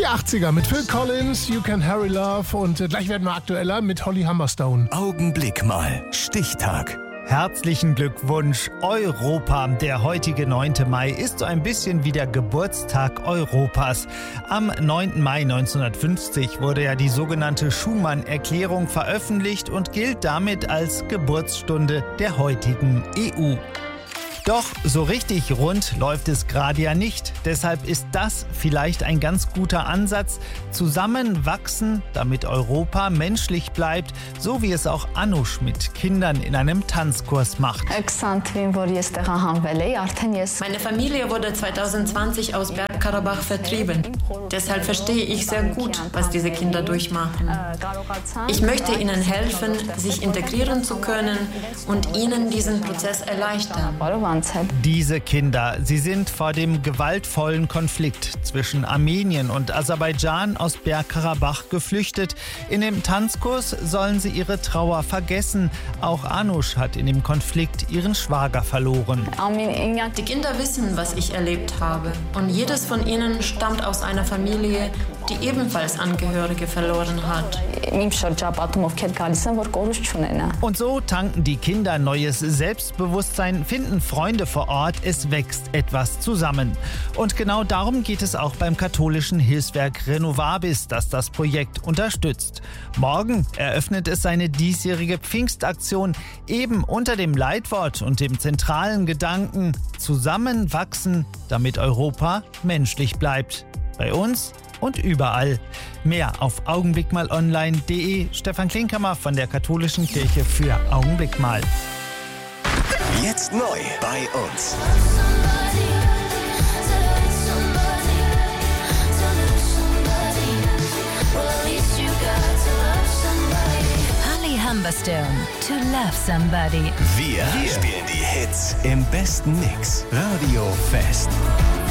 Die 80er mit Phil Collins, You Can Hurry Love und gleich werden wir aktueller mit Holly Humberstone. Augenblick mal. Stichtag. Herzlichen Glückwunsch, Europa. Der heutige 9. Mai ist so ein bisschen wie der Geburtstag Europas. Am 9. Mai 1950 wurde ja die sogenannte Schuman-Erklärung veröffentlicht und gilt damit als Geburtsstunde der heutigen EU. Doch so richtig rund läuft es gerade ja nicht. Deshalb ist das vielleicht ein ganz guter Ansatz. Zusammenwachsen, damit Europa menschlich bleibt, so wie es auch Anush mit Kindern in einem Tanzkurs macht. Meine Familie wurde 2020 aus Bergkarabach vertrieben. Deshalb verstehe ich sehr gut, was diese Kinder durchmachen. Ich möchte ihnen helfen, sich integrieren zu können und ihnen diesen Prozess erleichtern. Diese Kinder, sie sind vor dem gewaltvollen Konflikt zwischen Armenien und Aserbaidschan aus Bergkarabach geflüchtet. In dem Tanzkurs sollen sie ihre Trauer vergessen. Auch Anush hat in dem Konflikt ihren Schwager verloren. Die Kinder wissen, was ich erlebt habe. Und jedes von ihnen stammt aus einer Familie, die ebenfalls Angehörige verloren hat. Und so tanken die Kinder neues Selbstbewusstsein, finden Freunde vor Ort, es wächst etwas zusammen. Und genau darum geht es auch beim katholischen Hilfswerk Renovabis, das das Projekt unterstützt. Morgen eröffnet es seine diesjährige Pfingstaktion, eben unter dem Leitwort und dem zentralen Gedanken: Zusammenwachsen, damit Europa menschlich bleibt. Bei uns und überall. Mehr auf augenblickmalonline.de. Stefan Klinkhammer von der Katholischen Kirche für Augenblick mal. Jetzt neu bei uns. Holly Humberstone, To Love Somebody. Wir spielen die Hits im besten Mix. Radio Fest.